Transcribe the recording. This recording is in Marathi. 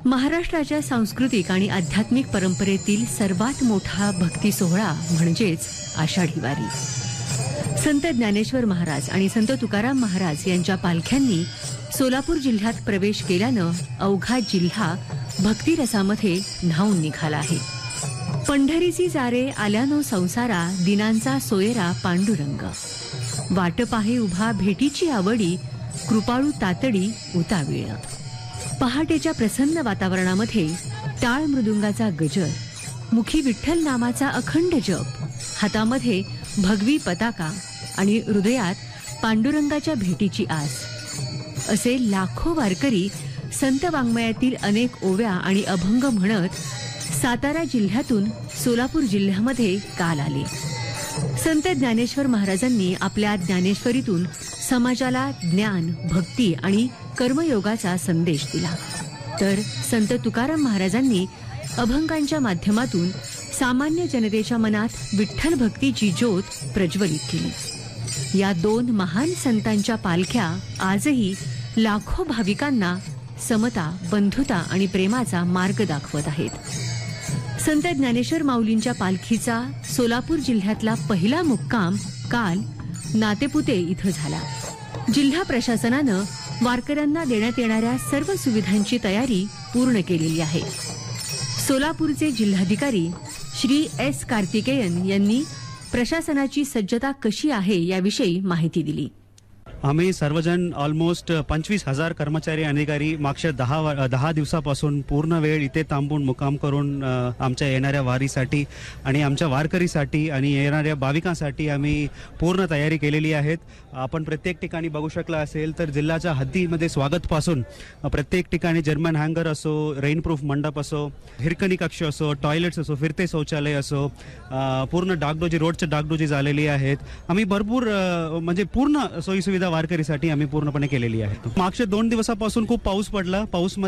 महाराष्ट्राच्या सांस्कृतिक आणि आध्यात्मिक परंपरेतील सर्वात मोठा भक्ती सोहळा म्हणजेच आषाढी वारी. संत ज्ञानेश्वर महाराज आणि संत तुकाराम महाराज यांच्या पालख्यांनी सोलापूर जिल्ह्यात प्रवेश केल्यानं अवघा जिल्हा भक्तिरसामध्ये न्हाऊन निघाला आहे. पंढरीची जारे आल्यानो संसारा, दिनांचा सोयरा पांडुरंग. वाट पाहे उभा भेटीची आवडी, कृपाळू तातडी उतावीळ. पहाटेच्या प्रसन्न वातावरणामध्ये टाळ मृदुंगाचा गजर, मुखी विठ्ठल नामाचा अखंड जप, हातामध्ये भगवी पताका आणि हृदयात पांडुरंगाच्या भेटीची आस, असे लाखो वारकरी संत वाङ्मयातील अनेक ओव्या आणि अभंग म्हणत सातारा जिल्ह्यातून सोलापूर जिल्ह्यामध्ये काल आले. संत ज्ञानेश्वर महाराजांनी आपल्या ज्ञानेश्वरीतून समाजाला ज्ञान, भक्ती आणि कर्मयोगाचा संदेश दिला, तर संत तुकाराम महाराजांनी अभंगांच्या माध्यमातून सामान्य जनतेच्या मनात विठ्ठल भक्तीची ज्योत प्रज्वलित केली. या दोन महान संतांच्या पालख्या आजही लाखो भाविकांना समता, बंधुता आणि प्रेमाचा मार्ग दाखवत आहेत. संत ज्ञानेश्वर माऊलींच्या पालखीचा सोलापूर जिल्ह्यातला पहिला मुक्काम काल नातेपुते इथं झाला. जिल्हा प्रशासनानं वारकऱ्यांना देण्यात येणाऱ्या सर्व सुविधांची तयारी पूर्ण केलेली आहे. सोलापूरचे जिल्हाधिकारी श्री एस कार्तिकेयन यांनी प्रशासनाची सज्जता कशी आहे याविषयी माहिती दिली. आम्ही सर्वजण ऑलमोस्ट 25,000 कर्मचारी अधिकारी मागच्या 10 दिवसापासून पूर्ण वेळ इथे थांबून मुक्काम करून आमच्या येणाऱ्या वारीसाठी आणि आमच्या वारकरीसाठी आणि येणाऱ्या भाविकांसाठी आम्ही पूर्ण तयारी केलेली आहेत. आपण प्रत्येक ठिकाणी बघू शकला असेल तर जिल्ह्याच्या हद्दीमध्ये स्वागतपासून प्रत्येक ठिकाणी जर्मन हँगर असो, रेनप्रूफ मंडप असो, हिरकणी कक्ष असो, टॉयलेट्स असो, फिरते शौचालय असो, पूर्ण डागडोजी, रोडचे डागडोजी झालेली आहेत. आम्ही भरपूर म्हणजे पूर्ण सोयीसुविधा वारकरीसाठी आम्ही पूर्णपणे केलेली आहे. मागच्या 2 दिवसापासून खूप पाऊस पडला.